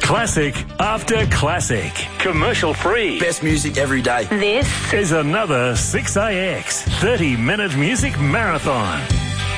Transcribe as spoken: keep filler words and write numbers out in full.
Classic after classic. Commercial free. Best music every day. This is another six A X thirty minute music marathon.